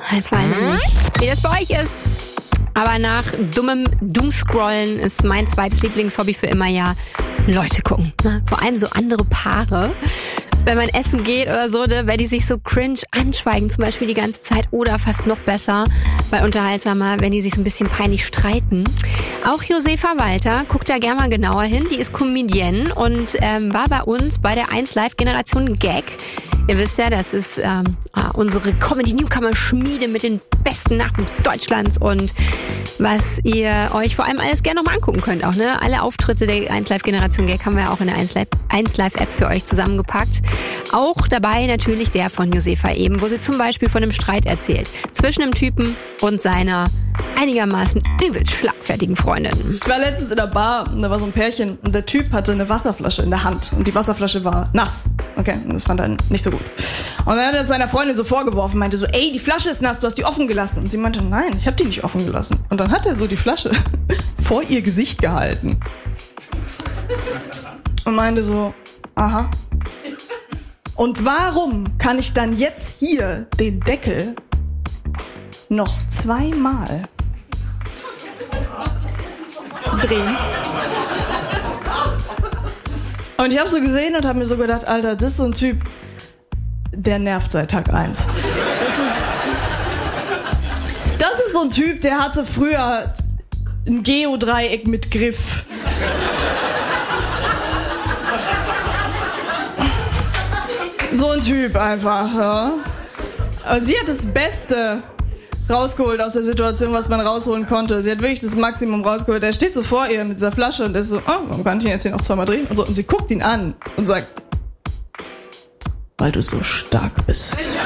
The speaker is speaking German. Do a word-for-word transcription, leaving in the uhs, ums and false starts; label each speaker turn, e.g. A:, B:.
A: Jetzt weiß ich nicht, wie das bei euch ist. Aber nach dummem Doomscrollen ist mein zweites Lieblingshobby für immer ja Leute gucken. Vor allem so andere Paare. Wenn man essen geht oder so, wenn die sich so cringe anschweigen, zum Beispiel die ganze Zeit, oder fast noch besser, weil unterhaltsamer, wenn die sich so ein bisschen peinlich streiten. Auch Josefa Walter guckt da gerne mal genauer hin. Die ist Comedienne und ähm, war bei uns bei der eins Live Generation Gag. Ihr wisst ja, das ist ähm, unsere Comedy-Newcomer-Schmiede mit den besten Nachwuchs Deutschlands und was ihr euch vor allem alles gerne nochmal angucken könnt. Auch, ne? Alle Auftritte der eins Live Generation Gag haben wir auch in der eins Live App für euch zusammengepackt. Auch dabei natürlich der von Josefa eben, wo sie zum Beispiel von einem Streit erzählt. Zwischen einem Typen und seiner einigermaßen übelst schlagfertigen Freundin.
B: Ich war letztens in der Bar und da war so ein Pärchen und der Typ hatte eine Wasserflasche in der Hand und die Wasserflasche war nass. Okay, und das fand er nicht so gut. Und dann hat er seiner Freundin so vorgeworfen, meinte so, ey, die Flasche ist nass, du hast die offen gelassen. Und sie meinte, nein, ich habe die nicht offen gelassen. Und dann hat er so die Flasche vor ihr Gesicht gehalten. Und meinte so, aha. Und warum kann ich dann jetzt hier den Deckel noch zweimal drehen? Und ich habe so gesehen und habe mir so gedacht, Alter, das ist so ein Typ, der nervt seit Tag eins. Das ist, das ist so ein Typ, der hatte früher ein Geodreieck mit Griff. So ein Typ einfach, ja. Aber sie hat das Beste rausgeholt aus der Situation, was man rausholen konnte. Sie hat wirklich das Maximum rausgeholt. Er steht so vor ihr mit dieser Flasche und ist so, oh, warum kann ich ihn jetzt hier noch zweimal drehen? Und, so. Und sie guckt ihn an und sagt, weil du so stark bist.